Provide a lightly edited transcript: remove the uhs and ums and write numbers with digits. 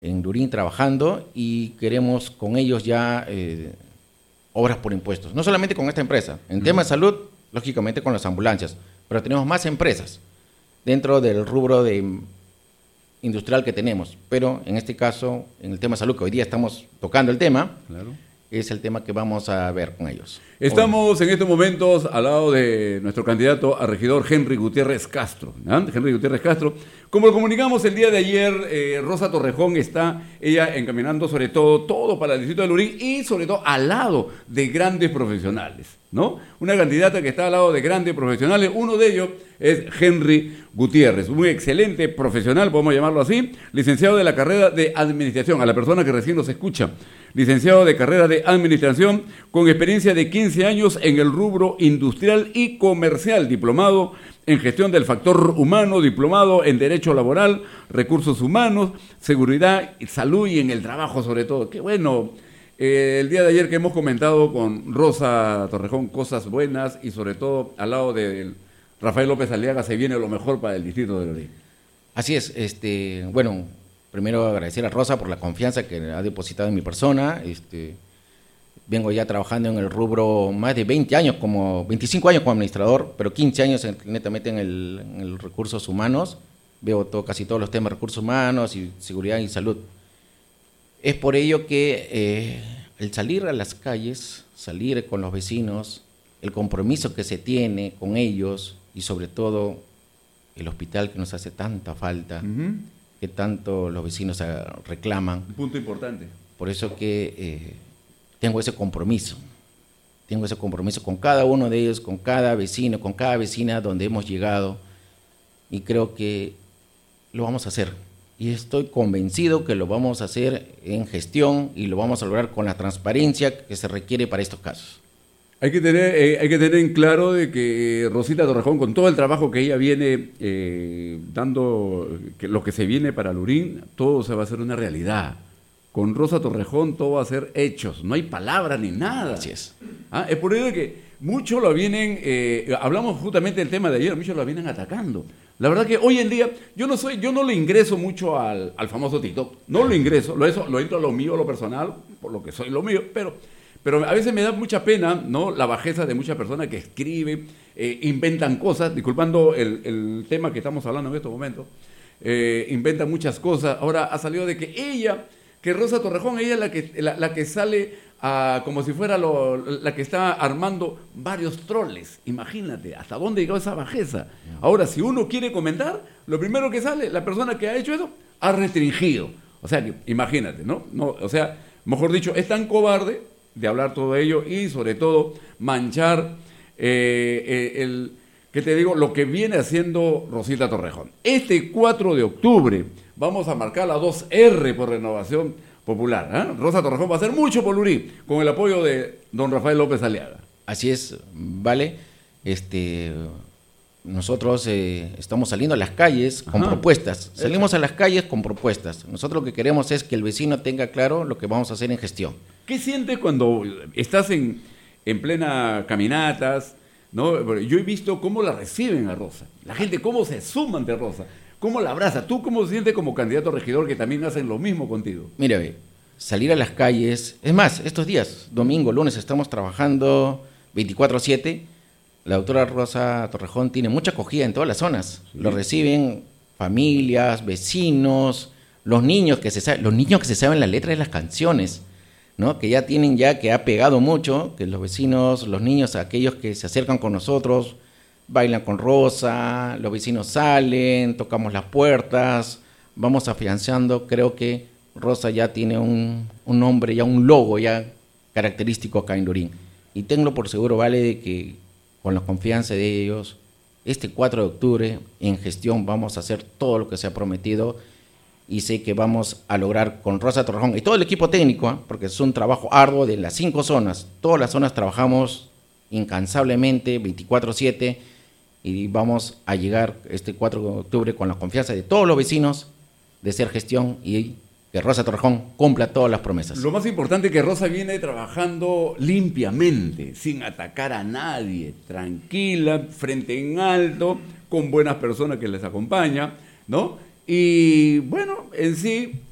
en Lurín trabajando y queremos con ellos ya obras por impuestos. No solamente con esta empresa. En tema de salud, lógicamente con las ambulancias, pero tenemos más empresas dentro del rubro industrial que tenemos. Pero en este caso, en el tema de salud, que hoy día estamos tocando el tema, Claro. es el tema que vamos a ver con ellos. Estamos en estos momentos al lado de nuestro candidato a regidor Henry Gutiérrez Castro. Henry Gutiérrez Castro. Como lo comunicamos el día de ayer, Rosa Torrejón está ella encaminando sobre todo para el distrito de Lurín y sobre todo al lado de grandes profesionales, ¿no? Una candidata que está al lado de grandes profesionales. Uno de ellos es Henry Gutiérrez, un excelente profesional, podemos llamarlo así, licenciado de la carrera de Administración, a la persona que recién nos escucha. Licenciado de carrera de Administración, con experiencia de 15 años en el rubro industrial y comercial, diplomado en gestión del factor humano, diplomado en Derecho Laboral, Recursos Humanos, Seguridad, Salud y en el trabajo sobre todo. Qué bueno, el día de ayer que hemos comentado con Rosa Torrejón cosas buenas y sobre todo al lado de Rafael López Aliaga se viene lo mejor para el distrito de Lurín. Así es, bueno, primero agradecer a Rosa por la confianza que ha depositado en mi persona. Vengo ya trabajando en el rubro más de 20 años, 25 años como administrador, pero 15 años netamente en el recursos humanos. Veo casi todos los temas de recursos humanos y seguridad y salud. Es por ello que el salir a las calles, salir con los vecinos, el compromiso que se tiene con ellos y sobre todo el hospital que nos hace tanta falta, que tanto los vecinos reclaman. Un punto importante. Por eso que tengo ese compromiso con cada uno de ellos, con cada vecino, con cada vecina donde hemos llegado y creo que lo vamos a hacer. Y estoy convencido que lo vamos a hacer en gestión y lo vamos a lograr con la transparencia que se requiere para estos casos. Hay que tener en claro de que Rosita Torrejón, con todo el trabajo que ella viene dando, que lo que se viene para Lurín, todo se va a hacer una realidad. Con Rosa Torrejón todo va a ser hechos, no hay palabra ni nada. Así es. Es por ello que muchos lo vienen, hablamos justamente del tema de ayer, muchos lo vienen atacando. La verdad que hoy en día yo no le ingreso mucho al famoso TikTok, no lo ingreso, lo entro a lo mío, a lo personal, por lo que soy lo mío, pero a veces me da mucha pena, ¿no?, la bajeza de muchas personas que escriben, inventan cosas, disculpando el tema que estamos hablando en estos momentos, inventan muchas cosas. Ahora ha salido de que Rosa Torrejón, ella es la que sale como si fuera la que está armando varios troles. Imagínate, ¿hasta dónde llegó esa bajeza? Ahora, si uno quiere comentar, lo primero que sale, la persona que ha hecho eso, ha restringido. O sea, que, imagínate, ¿no? O sea, mejor dicho, es tan cobarde de hablar todo ello y sobre todo manchar ¿qué te digo? Lo que viene haciendo Rosita Torrejón. Este 4 de octubre vamos a marcar la 2R por Renovación Popular. Rosa Torrejón va a hacer mucho por Lurín con el apoyo de don Rafael López Aliaga. Así es, vale. Nosotros estamos saliendo a las calles con propuestas. Salimos a las calles con propuestas. Nosotros lo que queremos es que el vecino tenga claro lo que vamos a hacer en gestión. ¿Qué sientes cuando estás en plena caminatas, ¿no? Yo he visto cómo la reciben a Rosa. La gente cómo se suman de Rosa. ¿Cómo la abraza? ¿Tú cómo te sientes como candidato a regidor que también hacen lo mismo contigo? Mira, salir a las calles. Es más, estos días, domingo, lunes, estamos trabajando 24/7. La doctora Rosa Torrejón tiene mucha acogida en todas las zonas. Sí. Lo reciben familias, vecinos, los niños que se saben la letra de las canciones, ¿no? Que ha pegado mucho, que los vecinos, los niños, aquellos que se acercan con nosotros, bailan con Rosa, los vecinos salen, tocamos las puertas, vamos afianzando. Creo que Rosa ya tiene un nombre, ya un logo ya característico acá en Lurín. Y tengo por seguro, vale, de que con la confianza de ellos, este 4 de octubre en gestión vamos a hacer todo lo que se ha prometido y sé que vamos a lograr con Rosa Torrejón y todo el equipo técnico, porque es un trabajo arduo de las 5 zonas. Todas las zonas trabajamos incansablemente, 24/7, y vamos a llegar este 4 de octubre con la confianza de todos los vecinos de hacer gestión y que Rosa Torrejón cumpla todas las promesas. Lo más importante es que Rosa viene trabajando limpiamente, sin atacar a nadie, tranquila, frente en alto, con buenas personas que les acompañan, ¿no? Y bueno, en sí,